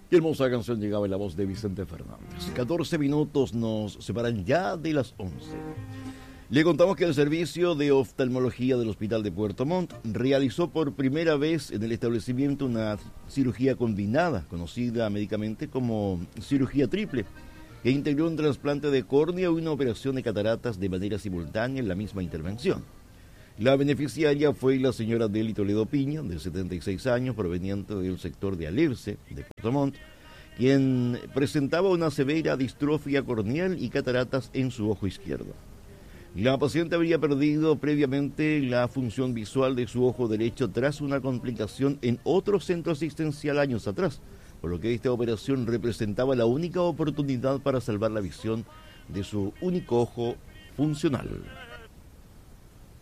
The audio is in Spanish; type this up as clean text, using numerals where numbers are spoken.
Qué hermosa canción llegaba en la voz de Vicente Fernández. 14 minutos nos separan ya de las 11. Le contamos que el servicio de oftalmología del Hospital de Puerto Montt realizó por primera vez en el establecimiento una cirugía combinada, conocida médicamente como cirugía triple, que integró un trasplante de córnea y una operación de cataratas de manera simultánea en la misma intervención. La beneficiaria fue la señora Deli Toledo Piña, de 76 años, proveniente del sector de Alerce, de Puerto Montt, quien presentaba una severa distrofia corneal y cataratas en su ojo izquierdo. La paciente habría perdido previamente la función visual de su ojo derecho tras una complicación en otro centro asistencial años atrás, por lo que esta operación representaba la única oportunidad para salvar la visión de su único ojo funcional.